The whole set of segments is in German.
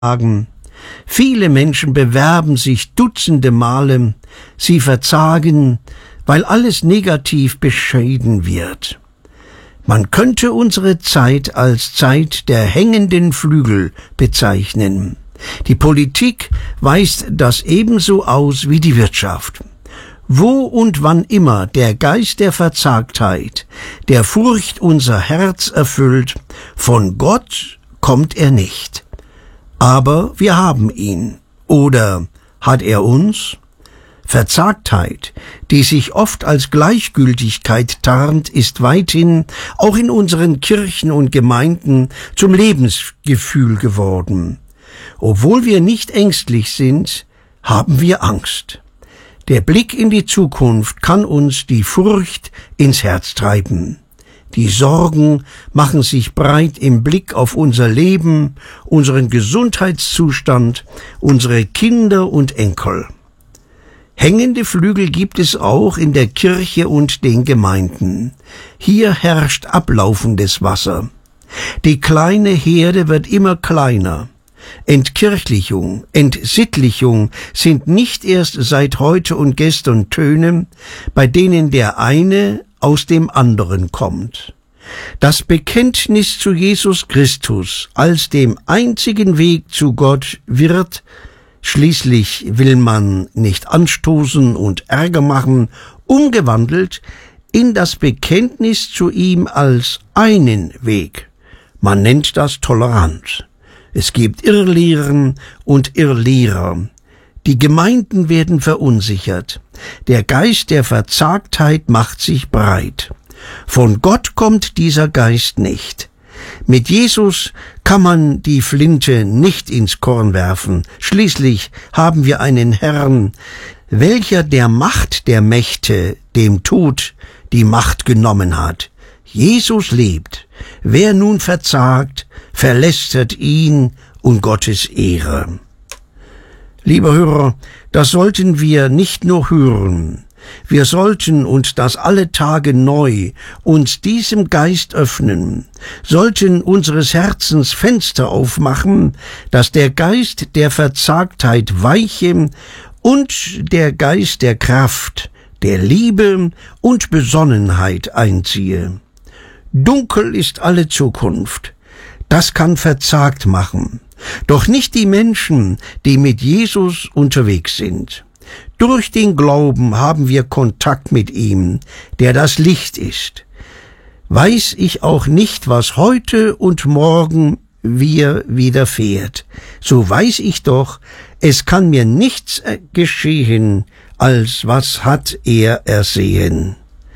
verzagen. Viele Menschen bewerben sich dutzende Male, sie verzagen, weil alles negativ beschieden wird. Man könnte unsere Zeit als Zeit der hängenden Flügel bezeichnen. Die Politik weist das ebenso aus wie die Wirtschaft. Wo und wann immer der Geist der Verzagtheit, der Furcht unser Herz erfüllt, von Gott kommt er nicht. Aber wir haben ihn. Oder hat er uns? Verzagtheit, die sich oft als Gleichgültigkeit tarnt, ist weithin auch in unseren Kirchen und Gemeinden zum Lebensgefühl geworden. Obwohl wir nicht ängstlich sind, haben wir Angst. Der Blick in die Zukunft kann uns die Furcht ins Herz treiben. Die Sorgen machen sich breit im Blick auf unser Leben, unseren Gesundheitszustand, unsere Kinder und Enkel. Hängende Flügel gibt es auch in der Kirche und den Gemeinden. Hier herrscht ablaufendes Wasser. Die kleine Herde wird immer kleiner. Entkirchlichung, Entsittlichung sind nicht erst seit heute und gestern Töne, bei denen der eine aus dem anderen kommt. Das Bekenntnis zu Jesus Christus als dem einzigen Weg zu Gott wird, schließlich will man nicht anstoßen und Ärger machen, umgewandelt in das Bekenntnis zu ihm als einen Weg. Man nennt das Toleranz. Es gibt Irrlehren und Irrlehrer. Die Gemeinden werden verunsichert. Der Geist der Verzagtheit macht sich breit. Von Gott kommt dieser Geist nicht. Mit Jesus kann man die Flinte nicht ins Korn werfen. Schließlich haben wir einen Herrn, welcher der Macht der Mächte, dem Tod, die Macht genommen hat. Jesus lebt. Wer nun verzagt, verlästert ihn und Gottes Ehre. Lieber Hörer, das sollten wir nicht nur hören. Wir sollten uns das alle Tage neu uns diesem Geist öffnen, sollten unseres Herzens Fenster aufmachen, dass der Geist der Verzagtheit weiche und der Geist der Kraft, der Liebe und Besonnenheit einziehe. Dunkel ist alle Zukunft. Das kann verzagt machen. Doch nicht die Menschen, die mit Jesus unterwegs sind. Durch den Glauben haben wir Kontakt mit ihm, der das Licht ist. Weiß ich auch nicht, was heute und morgen mir widerfährt, so weiß ich doch, es kann mir nichts geschehen, als was hat er ersehen.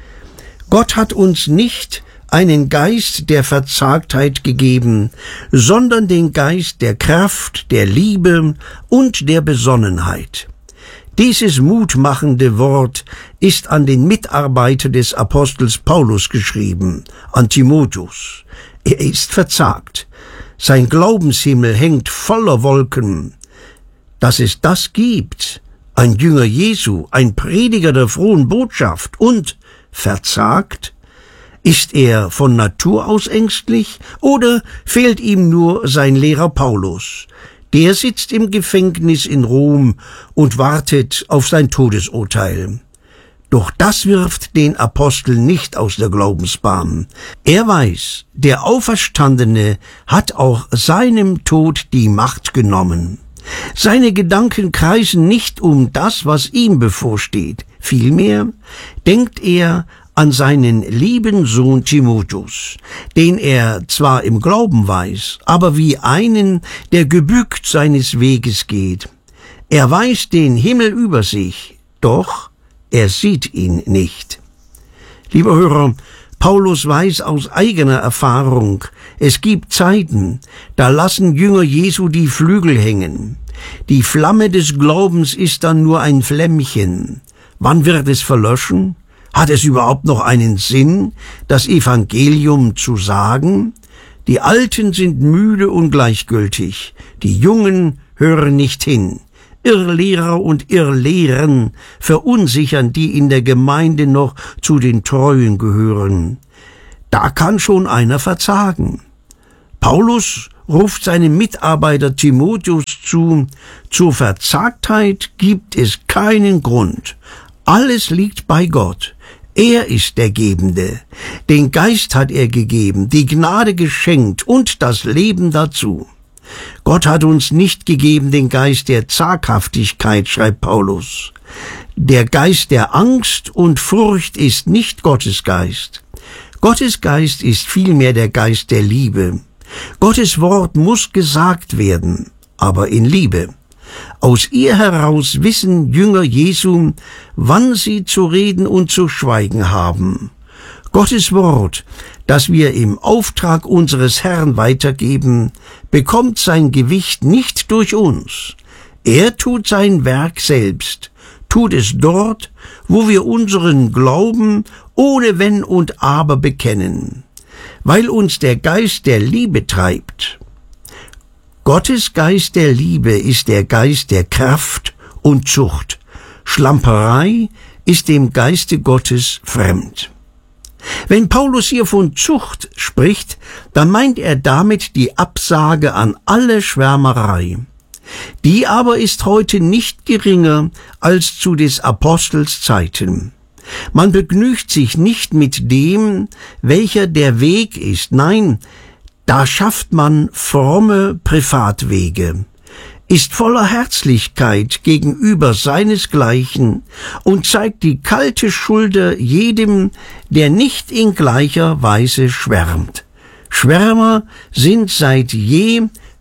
Gott hat uns nicht einen Geist der Verzagtheit gegeben, sondern den Geist der Kraft, der Liebe und der Besonnenheit. Dieses mutmachende Wort ist an den Mitarbeiter des Apostels Paulus geschrieben, an Timotheus. Er ist verzagt. Sein Glaubenshimmel hängt voller Wolken. Dass es das gibt, ein Jünger Jesu, ein Prediger der frohen Botschaft und verzagt, ist er von Natur aus ängstlich oder fehlt ihm nur sein Lehrer Paulus? Der sitzt im Gefängnis in Rom und wartet auf sein Todesurteil. Doch das wirft den Apostel nicht aus der Glaubensbahn. Er weiß, der Auferstandene hat auch seinem Tod die Macht genommen. Seine Gedanken kreisen nicht um das, was ihm bevorsteht. Vielmehr denkt er an seinen lieben Sohn Timotheus, den er zwar im Glauben weiß, aber wie einen, der gebückt seines Weges geht. Er weiß den Himmel über sich, doch er sieht ihn nicht. Lieber Hörer, Paulus weiß aus eigener Erfahrung, es gibt Zeiten, da lassen Jünger Jesu die Flügel hängen. Die Flamme des Glaubens ist dann nur ein Flämmchen. Wann wird es verlöschen? Hat es überhaupt noch einen Sinn, das Evangelium zu sagen? Die Alten sind müde und gleichgültig, die Jungen hören nicht hin. Irrlehrer und Irrlehren verunsichern die in der Gemeinde noch zu den Treuen gehören. Da kann schon einer verzagen. Paulus ruft seinem Mitarbeiter Timotheus zu: Zur Verzagtheit gibt es keinen Grund. Alles liegt bei Gott. Er ist der Gebende. Den Geist hat er gegeben, die Gnade geschenkt und das Leben dazu. Gott hat uns nicht gegeben den Geist der Zaghaftigkeit, schreibt Paulus. Der Geist der Angst und Furcht ist nicht Gottes Geist. Gottes Geist ist vielmehr der Geist der Liebe. Gottes Wort muss gesagt werden, aber in Liebe. Aus ihr heraus wissen Jünger Jesu, wann sie zu reden und zu schweigen haben. Gottes Wort, das wir im Auftrag unseres Herrn weitergeben, bekommt sein Gewicht nicht durch uns. Er tut sein Werk selbst, tut es dort, wo wir unseren Glauben ohne Wenn und Aber bekennen, weil uns der Geist der Liebe treibt. Gottes Geist der Liebe ist der Geist der Kraft und Zucht. Schlamperei ist dem Geiste Gottes fremd. Wenn Paulus hier von Zucht spricht, dann meint er damit die Absage an alle Schwärmerei. Die aber ist heute nicht geringer als zu des Apostels Zeiten. Man begnügt sich nicht mit dem, welcher der Weg ist. Nein, da schafft man fromme Privatwege, ist voller Herzlichkeit gegenüber seinesgleichen und zeigt die kalte Schulter jedem, der nicht in gleicher Weise schwärmt. Schwärmer sind seit je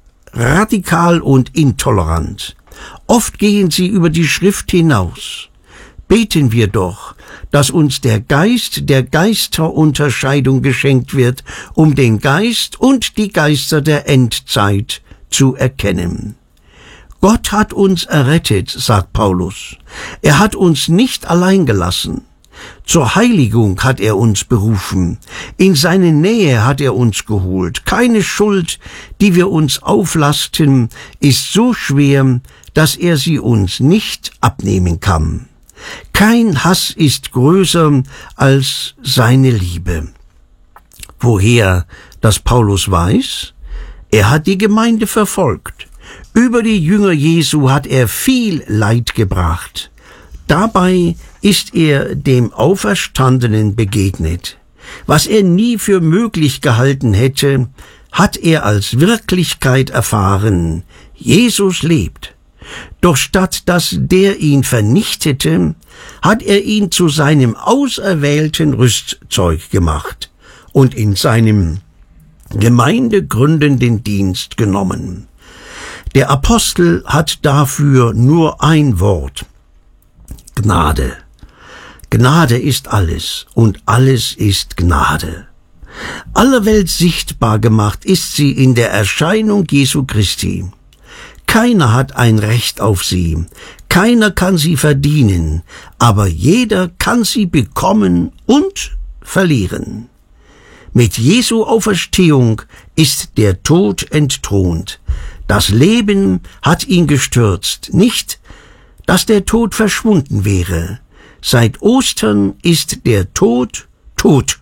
radikal und intolerant. Oft gehen sie über die Schrift hinaus. Beten wir doch, dass uns der Geist der Geisterunterscheidung geschenkt wird, um den Geist und die Geister der Endzeit zu erkennen. Gott hat uns errettet, sagt Paulus. Er hat uns nicht allein gelassen. Zur Heiligung hat er uns berufen. In seine Nähe hat er uns geholt. Keine Schuld, die wir uns auflasten, ist so schwer, dass er sie uns nicht abnehmen kann. Kein Hass ist größer als seine Liebe. Woher das Paulus weiß? Er hat die Gemeinde verfolgt. Über die Jünger Jesu hat er viel Leid gebracht. Dabei ist er dem Auferstandenen begegnet. Was er nie für möglich gehalten hätte, hat er als Wirklichkeit erfahren. Jesus lebt. Doch statt dass der ihn vernichtete, hat er ihn zu seinem auserwählten Rüstzeug gemacht und in seinem gemeindegründenden Dienst genommen. Der Apostel hat dafür nur ein Wort: Gnade. Gnade ist alles und alles ist Gnade. Aller Welt sichtbar gemacht ist sie in der Erscheinung Jesu Christi. Keiner hat ein Recht auf sie, keiner kann sie verdienen, aber jeder kann sie bekommen und verlieren. Mit Jesu Auferstehung ist der Tod entthront. Das Leben hat ihn gestürzt, nicht, dass der Tod verschwunden wäre. Seit Ostern ist der Tod tot.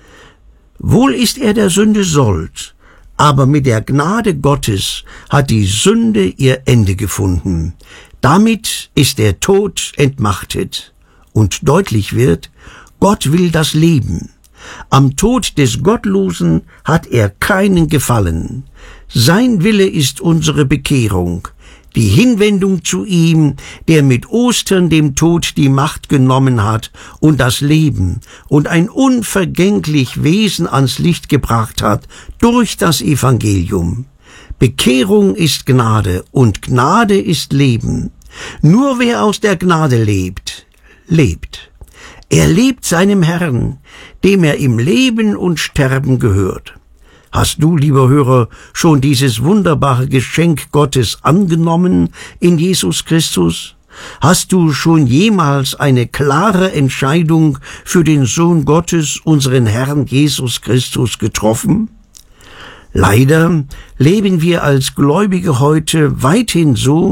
Wohl ist er der Sünde Sold, aber mit der Gnade Gottes hat die Sünde ihr Ende gefunden. Damit ist der Tod entmachtet. Und deutlich wird, Gott will das Leben. Am Tod des Gottlosen hat er keinen Gefallen. Sein Wille ist unsere Bekehrung, die Hinwendung zu ihm, der mit Ostern dem Tod die Macht genommen hat und das Leben und ein unvergänglich Wesen ans Licht gebracht hat durch das Evangelium. Bekehrung ist Gnade und Gnade ist Leben. Nur wer aus der Gnade lebt, lebt. Er lebt seinem Herrn, dem er im Leben und Sterben gehört. Hast du, lieber Hörer, schon dieses wunderbare Geschenk Gottes angenommen in Jesus Christus? Hast du schon jemals eine klare Entscheidung für den Sohn Gottes, unseren Herrn Jesus Christus, getroffen? Leider leben wir als Gläubige heute weithin so,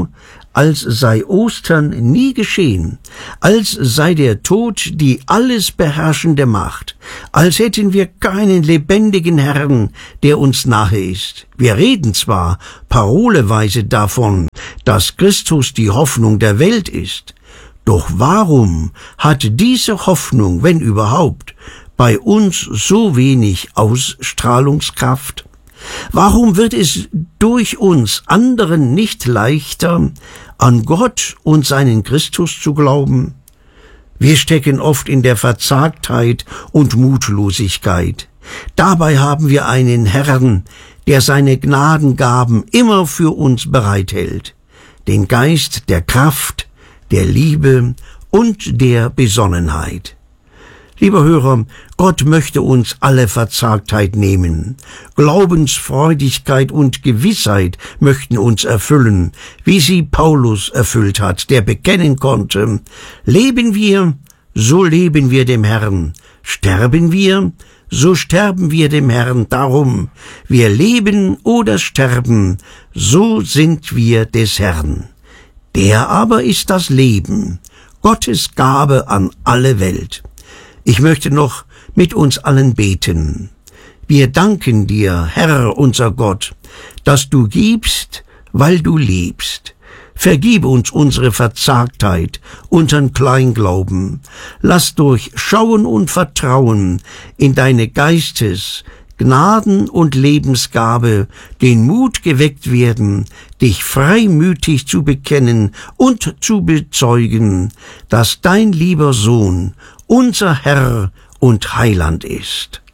als sei Ostern nie geschehen, als sei der Tod die alles beherrschende Macht, als hätten wir keinen lebendigen Herrn, der uns nahe ist. Wir reden zwar paroleweise davon, dass Christus die Hoffnung der Welt ist, doch warum hat diese Hoffnung, wenn überhaupt, bei uns so wenig Ausstrahlungskraft? Warum wird es durch uns anderen nicht leichter, an Gott und seinen Christus zu glauben? Wir stecken oft in der Verzagtheit und Mutlosigkeit. Dabei haben wir einen Herrn, der seine Gnadengaben immer für uns bereithält, den Geist der Kraft, der Liebe und der Besonnenheit. Lieber Hörer, Gott möchte uns alle Verzagtheit nehmen. Glaubensfreudigkeit und Gewissheit möchten uns erfüllen, wie sie Paulus erfüllt hat, der bekennen konnte: Leben wir, so leben wir dem Herrn. Sterben wir, so sterben wir dem Herrn. Darum, wir leben oder sterben, so sind wir des Herrn. Der aber ist das Leben, Gottes Gabe an alle Welt. Ich möchte noch mit uns allen beten. Wir danken dir, Herr unser Gott, dass du gibst, weil du liebst. Vergib uns unsere Verzagtheit, unseren Kleinglauben. Lass durch Schauen und Vertrauen in deine Gnaden und Lebensgabe den Mut geweckt werden, dich freimütig zu bekennen und zu bezeugen, dass dein lieber Sohn unser Herr und Heiland ist.